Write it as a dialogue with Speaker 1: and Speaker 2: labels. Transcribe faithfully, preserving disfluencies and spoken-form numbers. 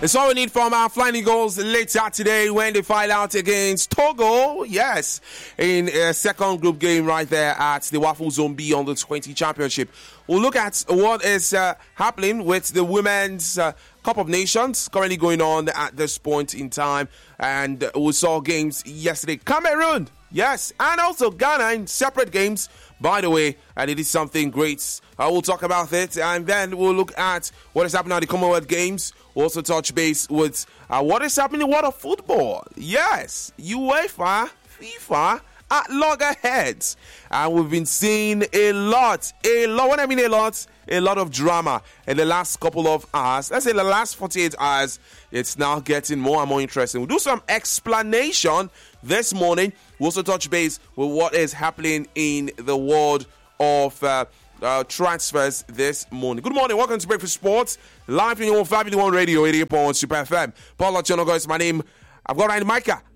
Speaker 1: It's all we need from our Flying Eagles later today when they fight out against Togo. Yes, in a second group game right there at the Waffle Zone B on the twenty Championship. We'll look at what is uh, happening with the Women's uh, Cup of Nations currently going on at this point in time. And we saw games yesterday. Cameroon, yes, and also Ghana in separate games, by the way, and it is something great. Uh, we'll talk about it, and then we'll look at what is happening at the Commonwealth Games. We'll also touch base with uh, what is happening in the world of football. Yes, UEFA, FIFA at loggerheads. And we've been seeing a lot, a lot, when I mean a lot, a lot of drama in the last couple of hours. Let's say the last forty-eight hours, it's now getting more and more interesting. We'll do some explanation this morning. We'll also touch base with what is happening in the world of uh, uh, transfers this morning. Good morning. Welcome to Breakfast Sports, live in your Family One Radio, eighty-eight point one Super F M. Paul Ochonogo is my name. I've got Ryan Micah